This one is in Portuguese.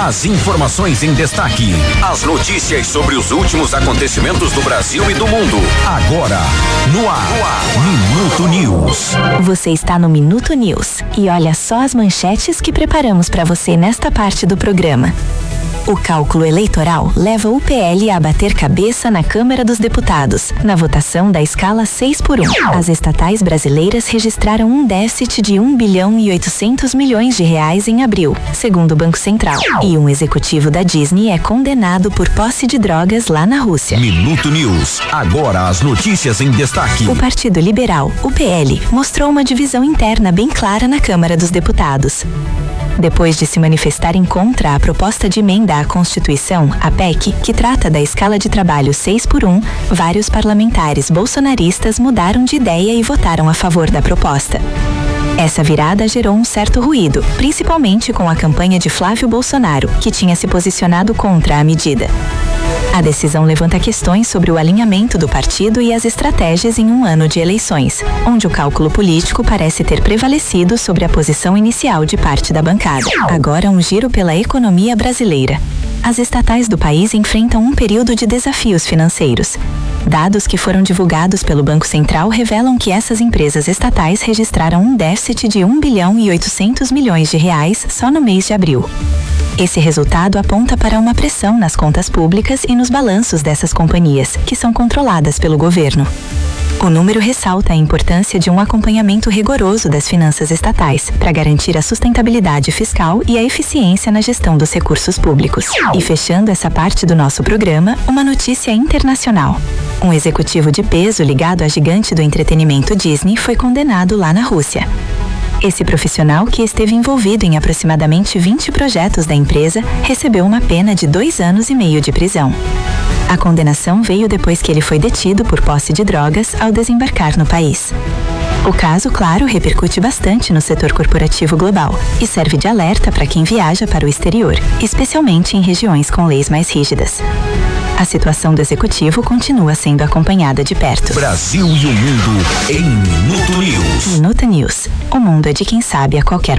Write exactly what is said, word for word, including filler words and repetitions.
As informações em destaque. As notícias sobre os últimos acontecimentos do Brasil e do mundo. Agora, no ar, no ar. Minuto News. Você está no Minuto News. E olha só as manchetes que preparamos para você nesta parte do programa. O cálculo eleitoral leva o P L a bater cabeça na Câmara dos Deputados, na votação da escala seis por um. As estatais brasileiras registraram um déficit de um bilhão e oitocentos milhões de reais em abril, segundo o Banco Central. E um executivo da Disney é condenado por posse de drogas lá na Rússia. Minuto News. Agora as notícias em destaque. O Partido Liberal, o P L, mostrou uma divisão interna bem clara na Câmara dos Deputados. Depois de se manifestarem contra a proposta de emenda à Constituição, a P E C, que trata da escala de trabalho seis por um, vários parlamentares bolsonaristas mudaram de ideia e votaram a favor da proposta. Essa virada gerou um certo ruído, principalmente com a campanha de Flávio Bolsonaro, que tinha se posicionado contra a medida. A decisão levanta questões sobre o alinhamento do partido e as estratégias em um ano de eleições, onde o cálculo político parece ter prevalecido sobre a posição inicial de parte da bancada. Agora um giro pela economia brasileira. As estatais do país enfrentam um período de desafios financeiros. Dados que foram divulgados pelo Banco Central revelam que essas empresas estatais registraram um déficit de um bilhão e oitocentos milhões de reais só no mês de abril. Esse resultado aponta para uma pressão nas contas públicas e nos balanços dessas companhias, que são controladas pelo governo. O número ressalta a importância de um acompanhamento rigoroso das finanças estatais para garantir a sustentabilidade fiscal e a eficiência na gestão dos recursos públicos. E fechando essa parte do nosso programa, uma notícia internacional. Um executivo de peso ligado à gigante do entretenimento Disney foi condenado lá na Rússia. Esse profissional, que esteve envolvido em aproximadamente vinte projetos da empresa, recebeu uma pena de dois anos e meio de prisão. A condenação veio depois que ele foi detido por posse de drogas ao desembarcar no país. O caso, claro, repercute bastante no setor corporativo global e serve de alerta para quem viaja para o exterior, especialmente em regiões com leis mais rígidas. A situação do executivo continua sendo acompanhada de perto. Brasil e o mundo em Minuto News. Minuto News. O mundo é de quem sabe a qualquer